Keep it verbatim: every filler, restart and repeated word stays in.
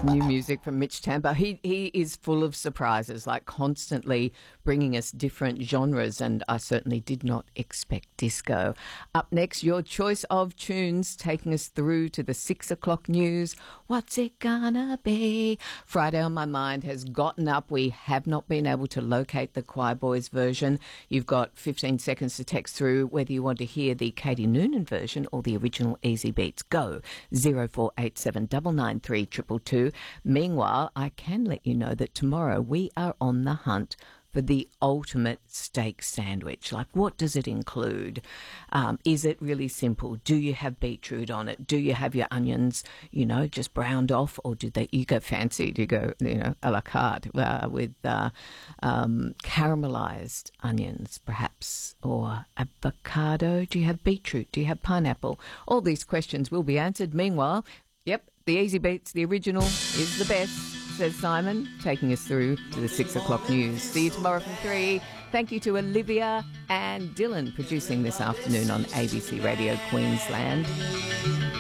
New music from Mitch Tamper. He he is full of surprises, like constantly bringing us different genres, and I certainly did not expect disco. Up next, your choice of tunes taking us through to the six o'clock news. What's it gonna be? Friday on My Mind has gotten up. We have not been able to locate the Choir Boys version. You've got fifteen seconds to text through whether you want to hear the Katie Noonan version or the original Easy Beats. Go zero four eight seven nine nine three two two two. Meanwhile, I can let you know that tomorrow we are on the hunt for the ultimate steak sandwich. Like, what does it include? Um, is it really simple? Do you have beetroot on it? Do you have your onions, you know, just browned off? Or do they, you go fancy? Do you go, you know, a la carte uh, with uh, um, caramelized onions, perhaps? Or avocado? Do you have beetroot? Do you have pineapple? All these questions will be answered. Meanwhile, yep, the Easy Beats, the original, is the best, says Simon, taking us through to the six o'clock news. See you tomorrow from three. Thank you to Olivia and Dylan producing this afternoon on A B C Radio Queensland.